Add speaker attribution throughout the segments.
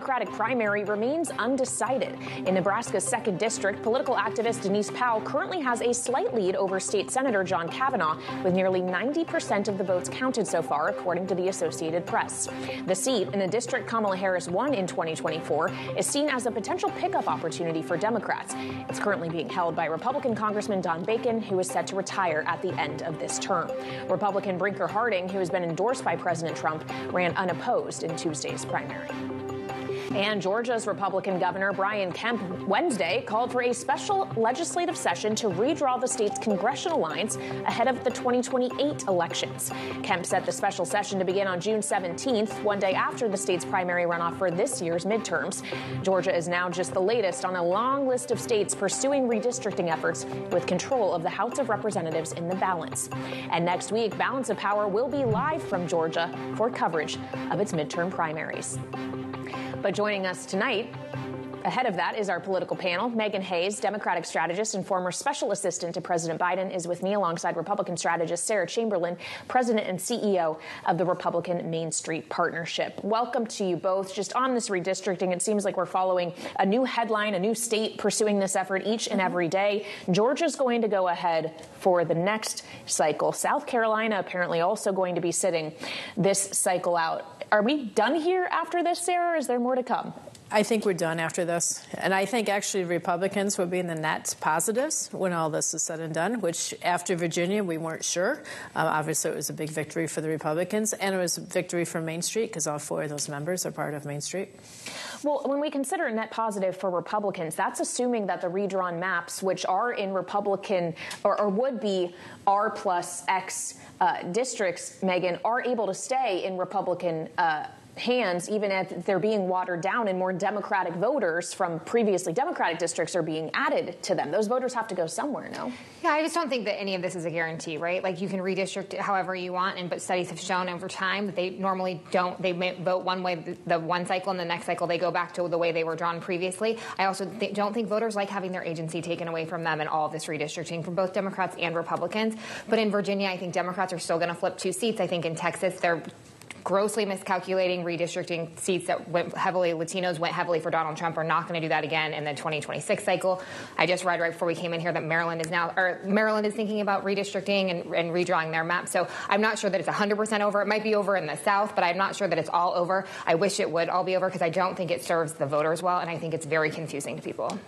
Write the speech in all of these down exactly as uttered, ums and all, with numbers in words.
Speaker 1: Democratic primary remains undecided. In Nebraska's second district, political activist Denise Powell currently has a slight lead over State Senator John Kavanaugh, with nearly ninety percent of the votes counted so far, according to the Associated Press. The seat, in a district Kamala Harris won in twenty twenty-four, is seen as a potential pickup opportunity for Democrats. It's currently being held by Republican Congressman Don Bacon, who is set to retire at the end of this term. Republican Brinker Harding, who has been endorsed by President Trump, ran unopposed in Tuesday's primary. And Georgia's Republican Governor Brian Kemp Wednesday called for a special legislative session to redraw the state's congressional lines ahead of the twenty twenty-eight elections. Kemp set the special session to begin on June seventeenth, one day after the state's primary runoff for this year's midterms. Georgia is now just the latest on a long list of states pursuing redistricting efforts with control of the House of Representatives in the balance. And next week, Balance of Power will be live from Georgia for coverage of its midterm primaries. But joining us tonight, ahead of that, is our political panel. Megan Hayes, Democratic strategist and former special assistant to President Biden, is with me alongside Republican strategist Sarah Chamberlain, president and C E O of the Republican Main Street Partnership. Welcome to you both. Just on this redistricting, it seems like we're following a new headline, a new state pursuing this effort each and every day. Georgia's going to go ahead for the next cycle. South Carolina apparently also going to be sitting this cycle out. Are we done here after this, Sarah, or is there more to come?
Speaker 2: I think we're done after this. And I think actually Republicans will be in the net positives when all this is said and done, which after Virginia, we weren't sure. Um, obviously, it was a big victory for the Republicans, and it was a victory for Main Street because all four of those members are part of Main Street.
Speaker 1: Well, when we consider a net positive for Republicans, that's assuming that the redrawn maps, which are in Republican or, or would be R plus X uh, districts, Megan, are able to stay in Republican uh hands, even if they're being watered down and more Democratic voters from previously Democratic districts are being added to them. Those voters have to go somewhere, no?
Speaker 3: Yeah, I just don't think that any of this is a guarantee, right? Like, you can redistrict it however you want, and but studies have shown over time that they normally don't. They may vote one way the, the one cycle, and the next cycle they go back to the way they were drawn previously. I also th- don't think voters like having their agency taken away from them in all of this redistricting from both Democrats and Republicans. But in Virginia, I think Democrats are still going to flip two seats. I think in Texas, they're grossly miscalculating redistricting seats that went heavily, Latinos went heavily for Donald Trump, are not going to do that again in the twenty twenty-six cycle. I just read right before we came in here that Maryland is now, or Maryland is thinking about redistricting and, and redrawing their map. So I'm not sure that it's one hundred percent over. It might be over in the South, but I'm not sure that it's all over. I wish it would all be over because I don't think it serves the voters well, and I think it's very confusing to people.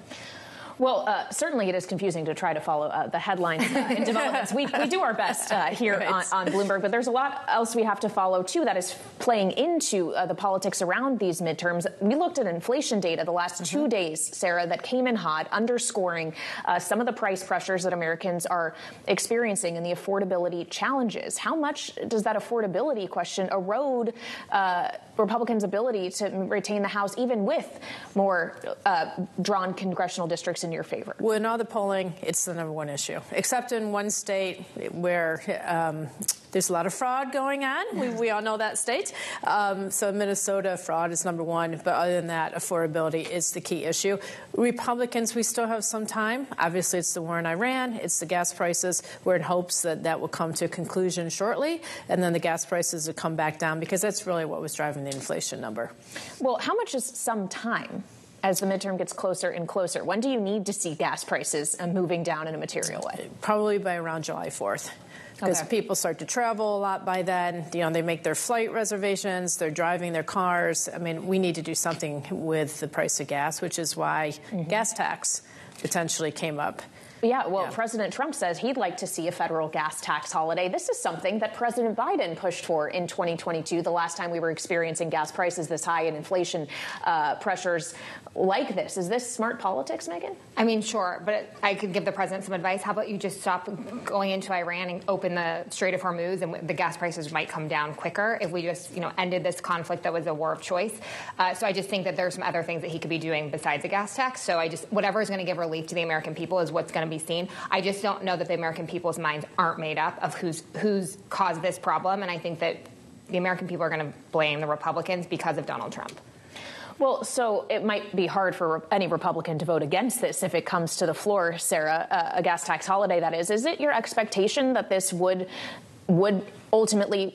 Speaker 1: Well, uh, certainly it is confusing to try to follow uh, the headlines uh, and developments. We, we do our best uh, here right. on, on Bloomberg, but there's a lot else we have to follow, too, that is playing into uh, the politics around these midterms. We looked at inflation data the last mm-hmm. two days, Sarah, that came in hot, underscoring uh, some of the price pressures that Americans are experiencing and the affordability challenges. How much does that affordability question erode uh, Republicans' ability to retain the House, even with more uh, drawn congressional districts in your favor?
Speaker 2: Well, in all the polling, it's the number one issue, except in one state where um, there's a lot of fraud going on. We, we all know that state. Um, so Minnesota, fraud is number one. But other than that, affordability is the key issue. Republicans, we still have some time. Obviously, it's the war in Iran. It's the gas prices. We're in hopes that that will come to a conclusion shortly. And then the gas prices will come back down because that's really what was driving the inflation number.
Speaker 1: Well, how much is some time as the midterm gets closer and closer? When do you need to see gas prices uh, moving down in a material way?
Speaker 2: Probably by around July fourth. Because okay. people start to travel a lot by then. You know, they make their flight reservations. They're driving their cars. I mean, we need to do something with the price of gas, which is why mm-hmm. gas tax potentially came up.
Speaker 1: Yeah, well,
Speaker 2: yeah.
Speaker 1: President Trump says he'd like to see a federal gas tax holiday. This is something that President Biden pushed for in twenty twenty-two, the last time we were experiencing gas prices this high and inflation uh, pressures like this. Is this smart politics, Megan?
Speaker 3: I mean, sure, but I could give the president some advice. How about you just stop going into Iran and open the Strait of Hormuz, and the gas prices might come down quicker if we just, you know, ended this conflict that was a war of choice. Uh, so I just think that there's some other things that he could be doing besides a gas tax. So I just, whatever is going to give relief to the American people is what's going to be seen. I just don't know that the American people's minds aren't made up of who's who's caused this problem, and I think that the American people are going to blame the Republicans because of Donald Trump.
Speaker 1: Well, so it might be hard for any Republican to vote against this if it comes to the floor, Sarah, uh, a gas tax holiday, that is. Is it your expectation that this would would ultimately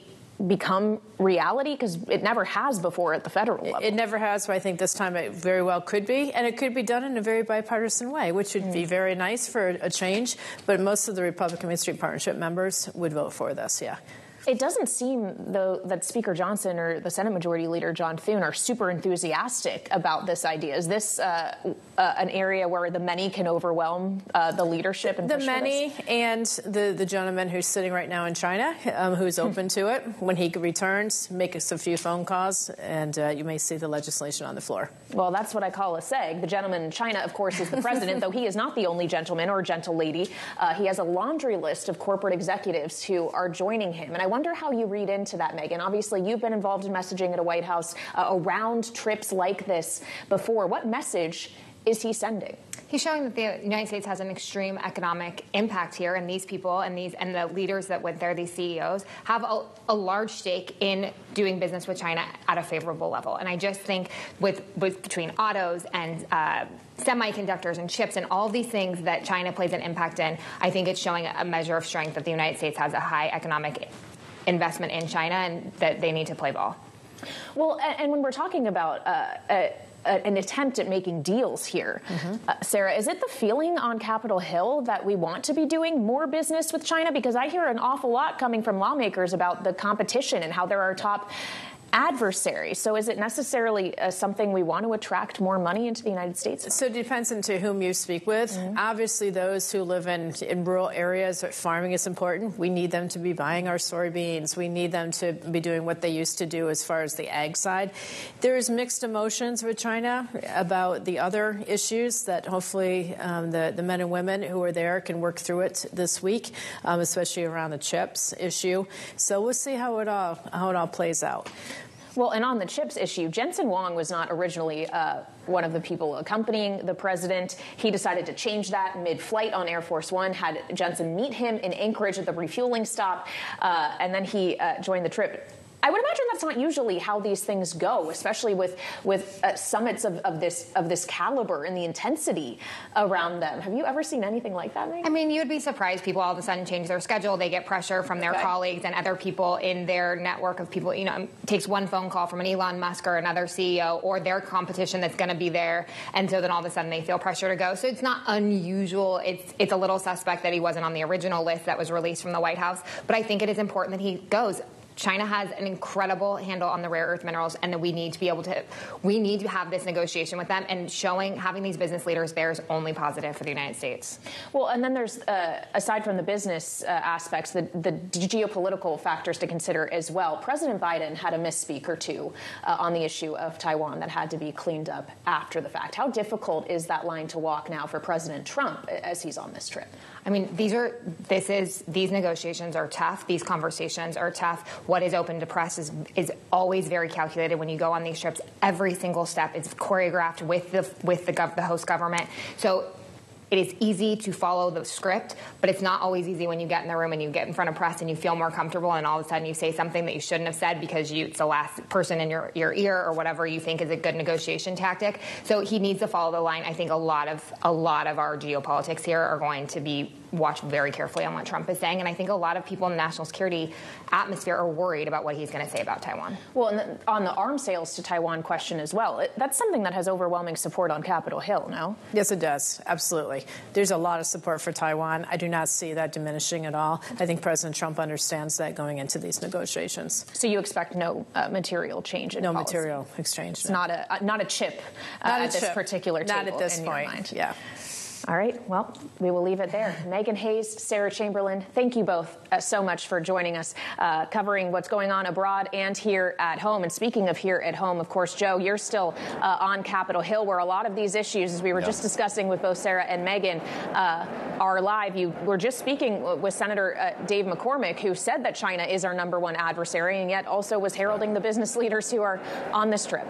Speaker 1: become reality? Because it never has before at the federal level.
Speaker 2: It never has, but I think this time it very well could be. And it could be done in a very bipartisan way, which would mm. be very nice for a change. But most of the Republican Main Street Partnership members would vote for this, yeah.
Speaker 1: It doesn't seem, though, that Speaker Johnson or the Senate Majority Leader John Thune are super enthusiastic about this idea. Is this uh, uh, an area where the many can overwhelm uh, the leadership? And
Speaker 2: the
Speaker 1: push
Speaker 2: many
Speaker 1: for this?
Speaker 2: And the, the gentleman who's sitting right now in China, um, who's open to it. When he returns, make us a few phone calls, and uh, you may see the legislation on the floor.
Speaker 1: Well, that's what I call a seg. The gentleman in China, of course, is the president, though he is not the only gentleman or gentle lady. Uh, he has a laundry list of corporate executives who are joining him. And I wonder how you read into that, Megan. Obviously, you've been involved in messaging at a White House uh, around trips like this before. What message is he sending?
Speaker 3: He's showing that the United States has an extreme economic impact here, and these people and these and the leaders that went there, these C E Os, have a, a large stake in doing business with China at a favorable level. And I just think with, with between autos and uh, semiconductors and chips and all these things that China plays an impact in, I think it's showing a measure of strength that the United States has a high economic investment in China and that they need to play ball.
Speaker 1: Well, and when we're talking about uh, uh, an attempt at making deals here, mm-hmm. uh, Sarah, is it the feeling on Capitol Hill that we want to be doing more business with China? Because I hear an awful lot coming from lawmakers about the competition and how they're our top adversary. So is it necessarily uh, something we want to attract more money into the United States?
Speaker 2: So it depends on to whom you speak with. Mm-hmm. Obviously, those who live in, in rural areas, farming is important. We need them to be buying our soybeans. We need them to be doing what they used to do as far as the ag side. There is mixed emotions with China about the other issues that hopefully um, the, the men and women who are there can work through it this week, um, especially around the chips issue. So we'll see how it all, how it all plays out.
Speaker 1: Well, and on the chips issue, Jensen Huang was not originally uh, one of the people accompanying the president. He decided to change that mid-flight on Air Force One, had Jensen meet him in Anchorage at the refueling stop, uh, and then he uh, joined the trip. I would imagine that's not usually how these things go, especially with with uh, summits of, of this of this caliber and the intensity around them. Have you ever seen anything like that, Megan?
Speaker 3: I mean, you'd be surprised. People all of a sudden change their schedule. They get pressure from their okay. colleagues and other people in their network of people. You know, it takes one phone call from an Elon Musk or another C E O or their competition that's going to be there, and so then all of a sudden they feel pressure to go. So it's not unusual. It's it's a little suspect that he wasn't on the original list that was released from the White House. But I think it is important that he goes. China has an incredible handle on the rare earth minerals, and that we need to be able to, we need to have this negotiation with them, and showing, having these business leaders there is only positive for the United States.
Speaker 1: Well, and then there's, uh, aside from the business uh, aspects, the, the geopolitical factors to consider as well. President Biden had a misspeak or two uh, on the issue of Taiwan that had to be cleaned up after the fact. How difficult is that line to walk now for President Trump as he's on this trip?
Speaker 3: I mean, these are, this is, these negotiations are tough. These conversations are tough. What is open to press is, is always very calculated when you go on these trips. Every single step is choreographed with the, with the, gov, the host government. So it is easy to follow the script, but it's not always easy when you get in the room and you get in front of press and you feel more comfortable, and all of a sudden you say something that you shouldn't have said because you, it's the last person in your, your ear or whatever you think is a good negotiation tactic. So he needs to follow the line. I think a lot of a lot of our geopolitics here are going to be watched very carefully on what Trump is saying, and I think a lot of people in the national security atmosphere are worried about what he's going to say about Taiwan.
Speaker 1: Well, and the, on the arms sales to Taiwan question as well, it, that's something that has overwhelming support on Capitol Hill, no?
Speaker 2: Yes, it does. Absolutely. There's a lot of support for Taiwan. I do not see that diminishing at all. I think President Trump understands that going into these negotiations.
Speaker 1: So you expect no uh, material change in
Speaker 2: no
Speaker 1: policy?
Speaker 2: material exchange.
Speaker 1: It's
Speaker 2: no.
Speaker 1: not a uh, not a chip uh,
Speaker 2: not a
Speaker 1: at
Speaker 2: chip.
Speaker 1: this particular table.
Speaker 2: Not at this
Speaker 1: in
Speaker 2: point.
Speaker 1: Your mind.
Speaker 2: Yeah.
Speaker 1: All right. Well, we will leave it there. Megan Hayes, Sarah Chamberlain, thank you both uh, so much for joining us, uh, covering what's going on abroad and here at home. And speaking of here at home, of course, Joe, you're still uh, on Capitol Hill, where a lot of these issues, as we were yep. just discussing with both Sarah and Megan, uh, are live. You were just speaking with Senator uh, Dave McCormick, who said that China is our number one adversary, and yet also was heralding the business leaders who are on this trip.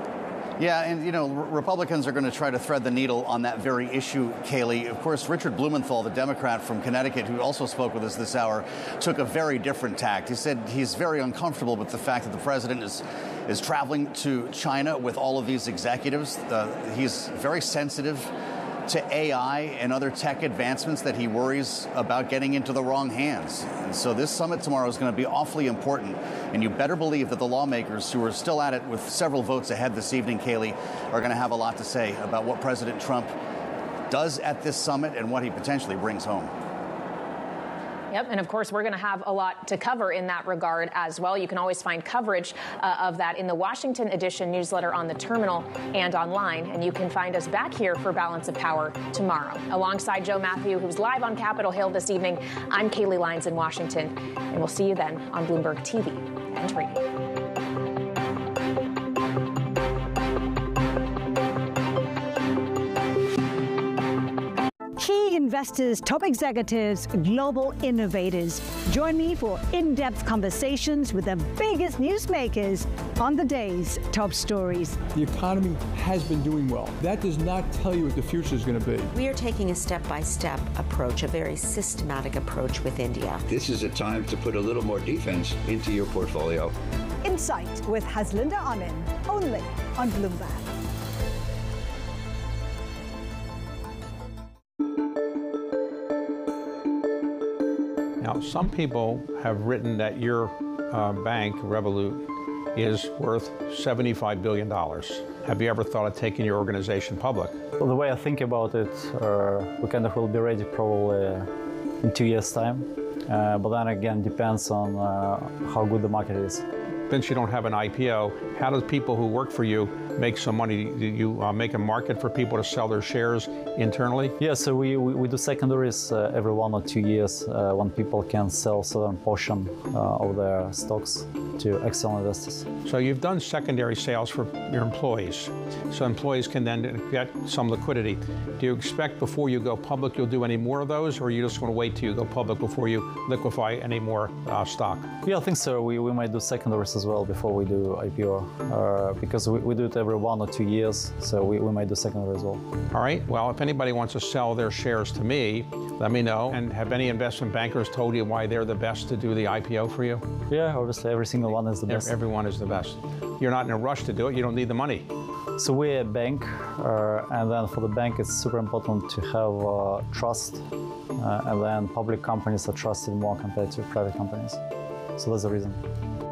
Speaker 4: Yeah, and, you know, Republicans are going to try to thread the needle on that very issue, Kayleigh. Of course, Richard Blumenthal, the Democrat from Connecticut, who also spoke with us this hour, took a very different tact. He said he's very uncomfortable with the fact that the president is is traveling to China with all of these executives. Uh, he's very sensitive to A I and other tech advancements that he worries about getting into the wrong hands. And so this summit tomorrow is going to be awfully important. And you better believe that the lawmakers who are still at it with several votes ahead this evening, Kayleigh, are going to have a lot to say about what President Trump does at this summit and what he potentially brings home.
Speaker 1: Yep, and of course, we're going to have a lot to cover in that regard as well. You can always find coverage uh, of that in the Washington edition newsletter on the terminal and online. And you can find us back here for Balance of Power tomorrow. Alongside Joe Matthew, who's live on Capitol Hill this evening, I'm Kayleigh Lyons in Washington. And we'll see you then on Bloomberg T V and radio.
Speaker 5: Key investors, top executives, global innovators. Join me for in-depth conversations with the biggest newsmakers on the day's top stories.
Speaker 6: The economy has been doing well. That does not tell you what the future is going to be.
Speaker 7: We are taking a step-by-step approach, a very systematic approach with India.
Speaker 8: This is a time to put a little more defense into your portfolio.
Speaker 5: Insight with Haslinda Amin, only on Bloomberg.
Speaker 9: Now, some people have written that your uh, bank, Revolut, is worth seventy-five billion dollars. Have you ever thought of taking your organization public?
Speaker 10: Well, the way I think about it, uh, we kind of will be ready probably in two years' time. Uh, but then again, depends on uh, how good the market is.
Speaker 9: Since you don't have an I P O, how do people who work for you make some money? Do you uh, make a market for people to sell their shares internally?
Speaker 10: Yeah, so we, we, we do secondaries uh, every one or two years uh, when people can sell a certain portion uh, of their stocks to external investors.
Speaker 9: So you've done secondary sales for your employees, so employees can then get some liquidity. Do you expect before you go public you'll do any more of those, or are you just going to wait till you go public before you liquefy any more uh, stock?
Speaker 10: Yeah, I think so. We, we might do secondaries as well before we do I P O, uh, because we, we do it every one or two years, so we, we might do secondary as well.
Speaker 9: All right, well, if anybody wants to sell their shares to me, let me know. And have any investment bankers told you why they're the best to do the I P O for you?
Speaker 10: Yeah, obviously every single one is the best.
Speaker 9: Everyone is the best. You're not in a rush to do it, you don't need the money.
Speaker 10: So we're a bank, uh, and then for the bank it's super important to have uh, trust, uh, and then public companies are trusted more compared to private companies. So that's the reason.